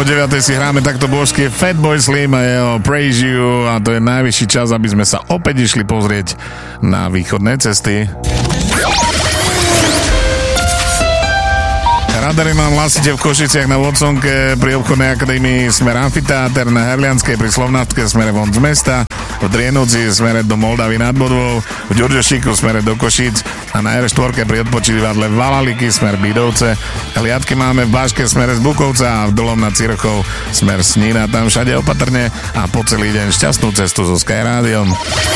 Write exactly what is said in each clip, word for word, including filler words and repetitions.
O deviatej si hráme takto božské Fatboy Slim a jeho Praise You a to je najvyšší čas, aby sme sa opäť išli pozrieť na východné cesty. Radary mám hlasíte v Košiciach na Voconke, pri obchodnej akadémii smer Amfiteáter, na Herlianskej pri Slovnátke smere von z mesta, v Drienoci smere do Moldavy nad Bodvou, v Ďurďošíku smere do Košíc a na er štyri pri odpočívadle Valaliky smer Bídovce. Hliadky máme v Báške smere z Bukovca a v Dolom nad Cirochou smer Snína. Tam všade opatrne a po celý deň šťastnú cestu so Sky Rádiom.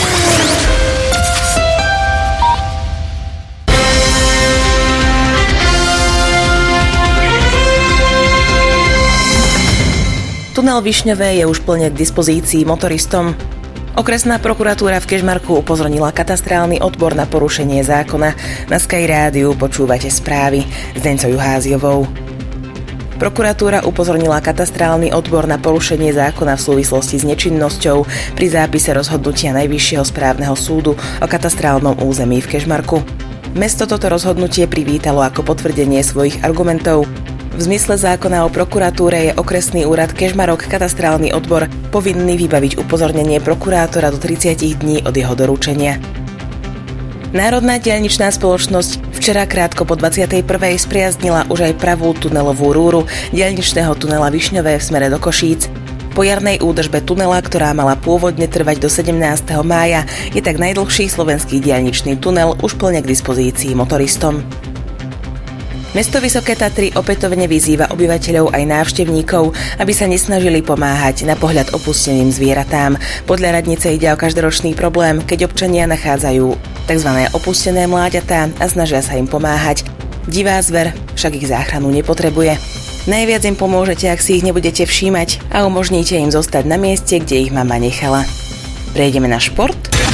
Tunel Višňové je už plne k dispozícii motoristom. Okresná prokuratúra v Kežmarku upozornila katastrálny odbor na porušenie zákona. Na Sky Rádiu počúvate správy s Dencou Juháziovou. Prokuratúra upozornila katastrálny odbor na porušenie zákona v súvislosti s nečinnosťou pri zápise rozhodnutia Najvyššieho správneho súdu o katastrálnom území v Kežmarku. Mesto toto rozhodnutie privítalo ako potvrdenie svojich argumentov. V zmysle zákona o prokuratúre je okresný úrad Kežmarok katastrálny odbor povinný vybaviť upozornenie prokurátora do tridsať dní od jeho doručenia. Národná diaľničná spoločnosť včera krátko po dvadsiatej prvej spriaznila už aj pravú tunelovú rúru diaľničného tunela Višňové v smere do Košíc. Po jarnej údržbe tunela, ktorá mala pôvodne trvať do sedemnásteho mája, je tak najdlhší slovenský diaľničný tunel už plne k dispozícii motoristom. Mesto Vysoké Tatry opätovne vyzýva obyvateľov aj návštevníkov, aby sa nesnažili pomáhať na pohľad opusteným zvieratám. Podľa radnice ide o každoročný problém, keď občania nachádzajú tzv. Opustené mláďatá a snažia sa im pomáhať. Divá zver však ich záchranu nepotrebuje. Najviac im pomôžete, ak si ich nebudete všímať a umožníte im zostať na mieste, kde ich mama nechala. Prejdeme na šport.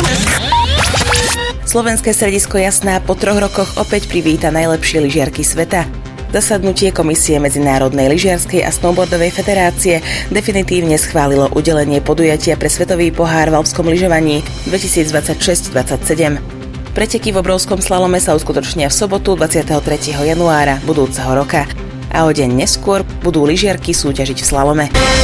Slovenské stredisko Jasná po troch rokoch opäť privíta najlepšie lyžiarky sveta. Zasadnutie Komisie Medzinárodnej lyžiarskej a snowboardovej federácie definitívne schválilo udelenie podujatia pre svetový pohár v alpskom lyžovaní dvetisícdvadsaťšesť dvadsaťsedem. Preteky v obrovskom slalome sa uskutočnia v sobotu dvadsiateho tretieho januára budúceho roka a o deň neskôr budú lyžiarky súťažiť v slalome.